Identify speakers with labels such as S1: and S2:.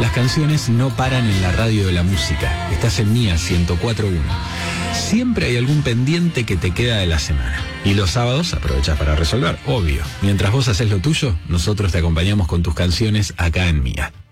S1: las canciones no paran en la radio de la música. Estás en Mía 104.1. Siempre hay algún pendiente que te queda de la semana. Y los sábados aprovechás para resolver, obvio. Mientras vos haces lo tuyo, nosotros te acompañamos con tus canciones acá en Mía.